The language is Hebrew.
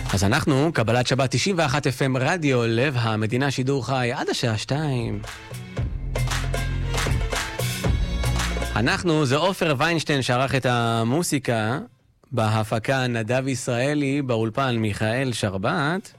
אז אנחנו, קבלת שבת 91 FM רדיו, לב המדינה, שידור חי עד השעה 2. אנחנו, זה עופר ויינשטיין שערך את המוסיקה, בהפקה נדב ישראלי, באולפן מיכאל שרבת.